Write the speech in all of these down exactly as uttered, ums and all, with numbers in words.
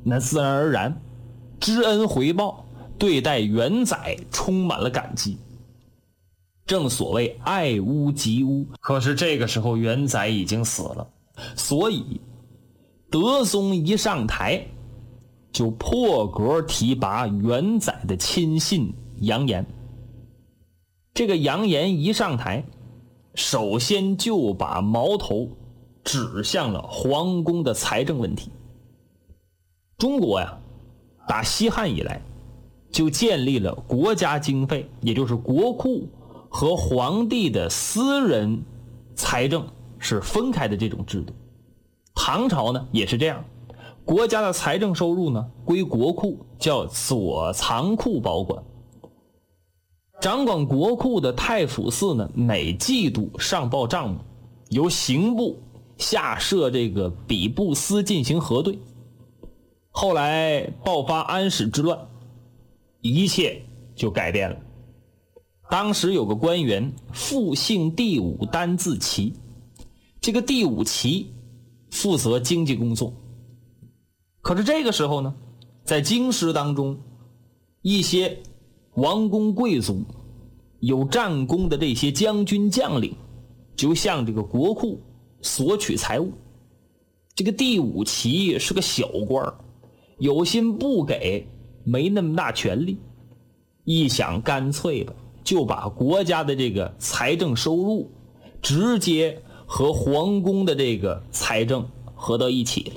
那自然而然知恩回报，对待元载充满了感激。正所谓爱屋及乌，可是这个时候元载已经死了，所以德宗一上台就破格提拔元载的亲信杨炎。这个杨炎一上台，首先就把矛头指向了皇宫的财政问题。中国呀，打西汉以来就建立了国家经费，也就是国库和皇帝的私人财政是分开的这种制度。唐朝呢也是这样，国家的财政收入呢归国库，叫左藏库保管。掌管国库的太府寺呢，每季度上报账目，由刑部下设这个比部司进行核对。后来爆发安史之乱，一切就改变了。当时有个官员复姓第五，单字齐，这个第五齐负责经济工作。可是这个时候呢，在京师当中，一些王公贵族有战功的这些将军将领就向这个国库索取财物。这个第五齐是个小官，有心不给，没那么大权力，一想干脆吧，就把国家的这个财政收入直接和皇宫的这个财政合到一起了。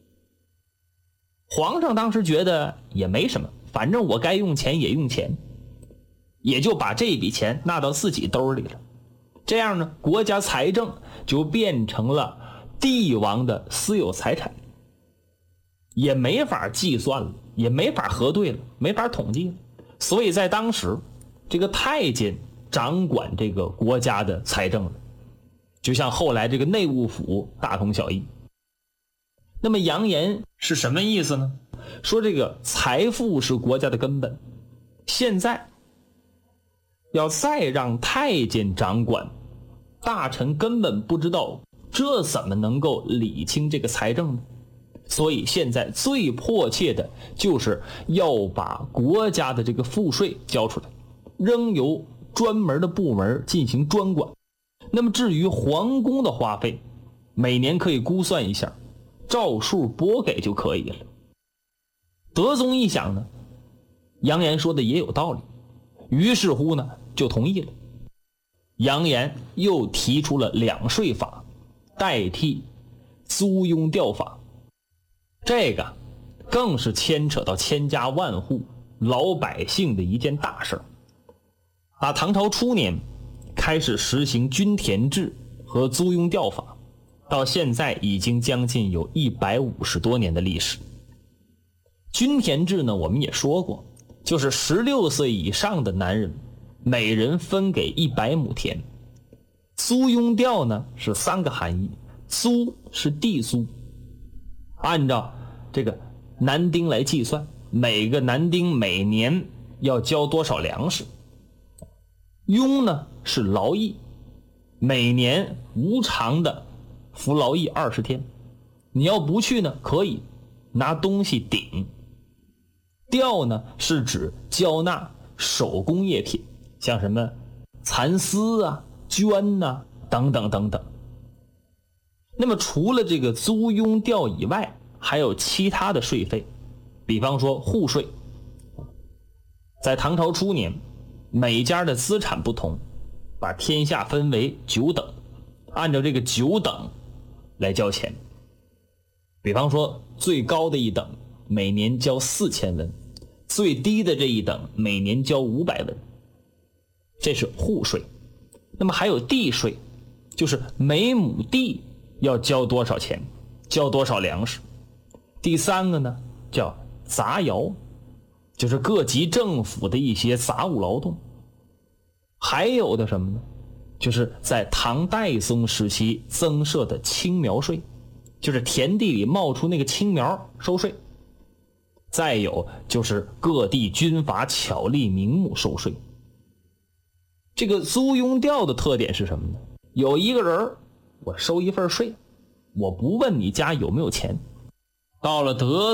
皇上当时觉得也没什么，反正我该用钱也用钱，也就把这笔钱纳到自己兜里了。这样呢，国家财政就变成了帝王的私有财产，也没法计算了，也没法核对了，没法统计了。所以在当时，这个太监掌管这个国家的财政了，就像后来这个内务府大同小异。那么杨炎是什么意思呢？说这个财富是国家的根本，现在要再让太监掌管，大臣根本不知道这怎么能够理清这个财政呢？所以现在最迫切的就是要把国家的这个赋税交出来，仍由专门的部门进行专管。那么至于皇宫的花费，每年可以估算一下，照数拨给就可以了。德宗一想呢，杨炎说的也有道理，于是乎呢就同意了。杨炎又提出了两税法，代替租庸调法。这个更是牵扯到千家万户老百姓的一件大事。打唐朝初年开始实行均田制和租庸调法，到现在已经将近有一百五十多年的历史。均田制呢，我们也说过，就是十六岁以上的男人每人分给一百亩田。租庸调呢是三个含义，租是地租，按照这个男丁来计算，每个男丁每年要交多少粮食。庸呢是劳役，每年无偿的服劳役二十天，你要不去呢，可以拿东西顶。调呢是指交纳手工业品，像什么蚕丝啊、绢啊等等等等。那么除了这个租庸调以外，还有其他的税费，比方说户税。在唐朝初年，每家的资产不同，把天下分为九等，按照这个九等来交钱。比方说最高的一等每年交四千文，最低的这一等每年交五百文，这是户税。那么还有地税，就是每亩地要交多少钱，交多少粮食。第三个呢叫杂徭，就是各级政府的一些杂物劳动。还有的什么呢，就是在唐代宗时期增设的青苗税，就是田地里冒出那个青苗收税。再有就是各地军阀巧立名目收税。这个租庸调的特点是什么呢？有一个人我收一份税，我不问你家有没有钱。到了德